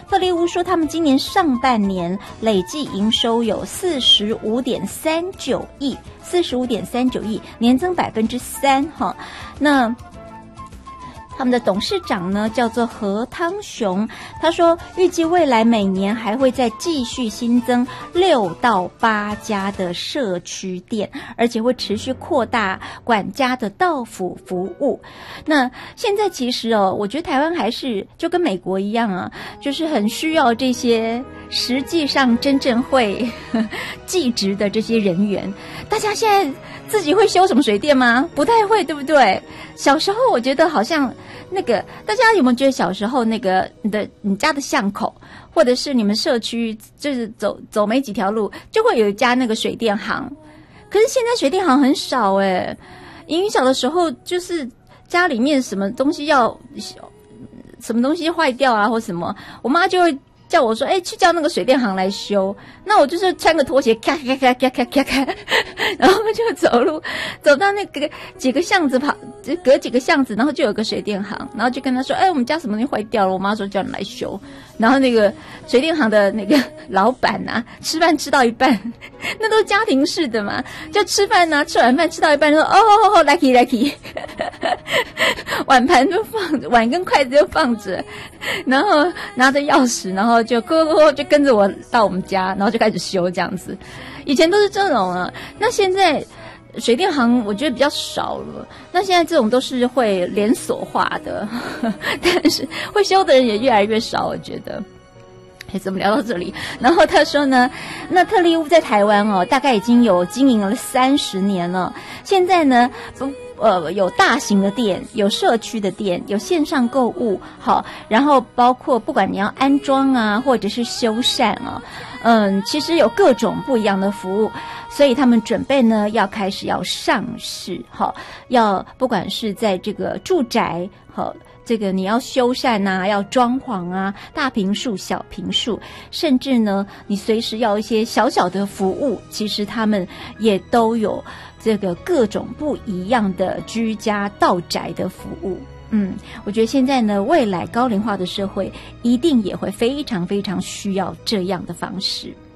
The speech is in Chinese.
特力屋说，他们今年上半年累计营收有45.39亿，年增3%哈。那他们的董事长呢叫做何汤雄，他说预计未来每年还会再继续新增6到8家的社区店，而且会持续扩大管家的到府服务。那现在其实我觉得台湾还是就跟美国一样啊，就是很需要这些实际上真正会技职的这些人员。大家现在自己会修什么水电吗？不太会，对不对？小时候我觉得好像那个，大家有没有觉得小时候那个你家的巷口，或者是你们社区，就是走没几条路就会有一家那个水电行？可是现在水电行很少诶。莹莹小的时候，就是家里面什么东西坏掉啊，或什么，我妈就会叫我说，去叫那个水电行来修。那我就是穿个拖鞋，咔咔咔咔咔咔咔，然后就走路走到那个几个巷子旁，隔几个巷子，然后就有个水电行，然后就跟他说，我们家什么东西坏掉了，我妈说叫你来修。然后那个水电行的那个老板啊，吃饭吃到一半，那都是家庭式的嘛，就吃饭啊，吃完饭吃到一半说，lucky， 碗盘就放着，碗跟筷子就放着，然后拿着钥匙，然后就就跟着我到我们家，然后就开始修这样子。以前都是这种啊，那现在水电行我觉得比较少了，那现在这种都是会连锁化的，但是会修的人也越来越少，我觉得。怎么聊到这里？然后他说呢，那特力屋在台湾大概已经有经营了30年了，现在呢有大型的店，有社区的店，有线上购物，好，然后包括不管你要安装啊，或者是修缮啊，其实有各种不一样的服务，所以他们准备呢要开始要上市，好，要不管是在这个住宅，好，这个你要修缮啊，要装潢啊，大坪数、小坪数，甚至呢，你随时要一些小小的服务，其实他们也都有这个各种不一样的居家到宅的服务。我觉得现在呢，未来高龄化的社会一定也会非常非常需要这样的方式。